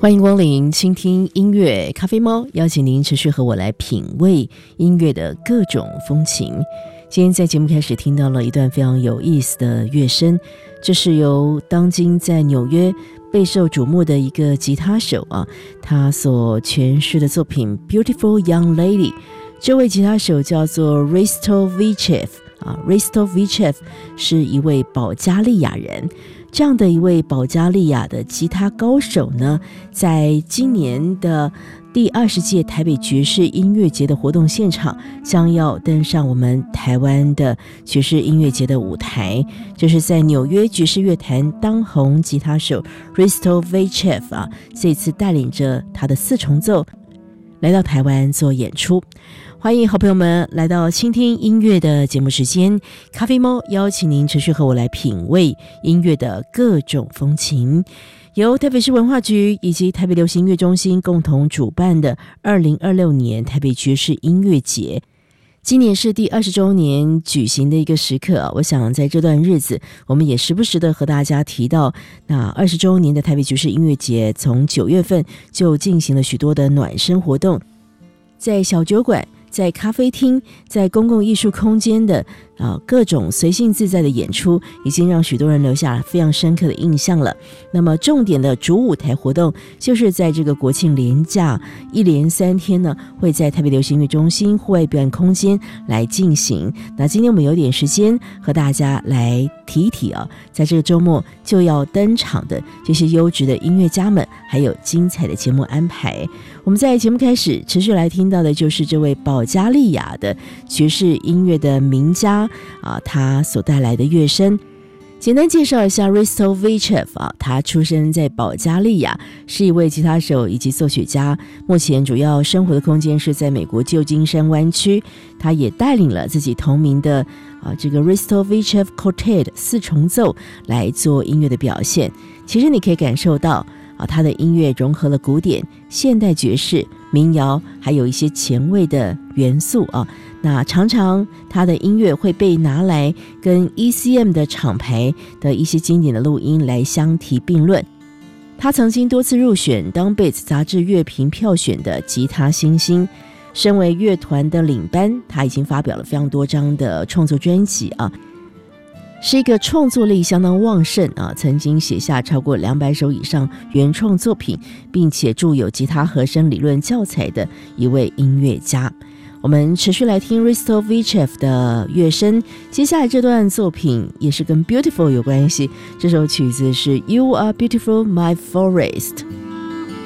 欢迎光临倾听音乐咖啡猫，邀请您持续和我来品味音乐的各种风情。今天在节目开始听到了一段非常有意思的乐声，这是由当今在纽约备受瞩目的一个吉他手他所诠释的作品 Beautiful Young Lady。 这位吉他手叫做 Hristo Vichev Hristo Vichev 是一位保加利亚人。这样的一位保加利亚的吉他高手呢，在今年的第20届台北爵士音乐节的活动现场，将要登上我们台湾的爵士音乐节的舞台。就是在纽约爵士乐坛当红吉他手 Hristo Vichev 这次带领着他的4重奏来到台湾做演出。欢迎好朋友们来到倾听音乐的节目时间，咖啡猫邀请您持续和我来品味音乐的各种风情。由台北市文化局以及台北流行音乐中心共同主办的2026年台北爵士音乐节，今年是第20周年举行的一个时刻我想在这段日子，我们也时不时的和大家提到，那20周年的台北爵士音乐节从9月份就进行了许多的暖身活动，在小酒馆，在咖啡厅，在公共艺术空间的各种随性自在的演出，已经让许多人留下非常深刻的印象了。那么重点的主舞台活动，就是在这个国庆连假1连3天呢，会在台北流行音乐中心户外表演空间来进行。那今天我们有点时间和大家来提一提在这个周末就要登场的这些优质的音乐家们，还有精彩的节目安排。我们在节目开始持续来听到的就是这位保加利亚的爵士音乐的名家他所带来的乐声。简单介绍一下 Hristo Vichev 他出生在保加利亚，是一位吉他手以及作曲家，目前主要生活的空间是在美国旧金山湾区。他也带领了自己同名的这个 Hristo Vichev Quartet 4重奏来做音乐的表现。其实你可以感受到他的音乐融合了古典、现代爵士、民谣，还有一些前卫的元素那常常他的音乐会被拿来跟 ECM 的厂牌的一些经典的录音来相提并论。他曾经多次入选 Down Beats 杂志乐评票选的吉他新星。身为乐团的领班，他已经发表了非常多张的创作专辑是一个创作力相当旺盛曾经写下超过200首以上原创作品，并且著有吉他和声理论教材的一位音乐家。我们持续来听 Hristo Vichev 的乐声，接下来这段作品也是跟 Beautiful 有关系，这首曲子是 You Are Beautiful My Forest。